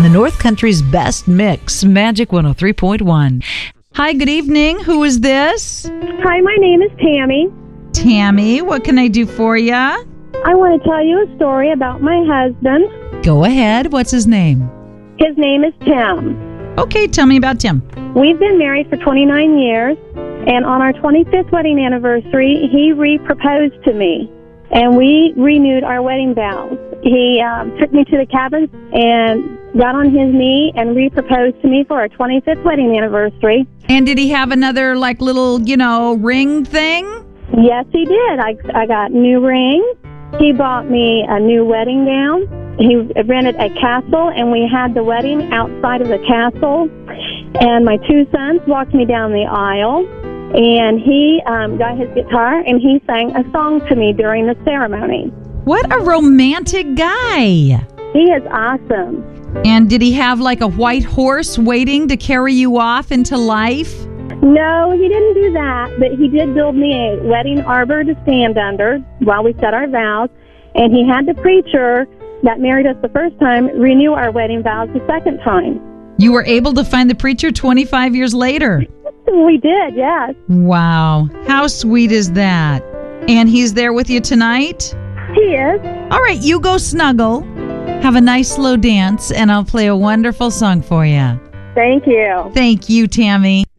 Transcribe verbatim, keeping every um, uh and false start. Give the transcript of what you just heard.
The North Country's best mix, Magic one oh three point one. Hi, good evening. Who is this? Hi, my name is Tammy. Tammy, what can I do for you? I want to tell you a story about my husband. Go ahead. What's his name? His name is Tim. Okay, tell me about Tim. We've been married for twenty-nine years, and on our twenty-fifth wedding anniversary, he re-proposed to me, and we renewed our wedding vows. He um, took me to the cabin and got on his knee and re-proposed to me for our twenty-fifth wedding anniversary. And did he have another, like, little, you know, ring thing? Yes, he did. I, I got new rings. He bought me a new wedding gown. He rented a castle, and we had the wedding outside of the castle. And my two sons walked me down the aisle, and he um, got his guitar, and he sang a song to me during the ceremony. What a romantic guy. He is awesome. And did he have, like, a white horse waiting to carry you off into life? No, he didn't do that, but he did build me a wedding arbor to stand under while we said our vows, and he had the preacher that married us the first time renew our wedding vows the second time. You were able to find the preacher twenty-five years later. We did, yes. Wow. How sweet is that? And he's there with you tonight? He is. All right, you go snuggle. Have a nice slow dance, and I'll play a wonderful song for you. Thank you. Thank you, Tammy.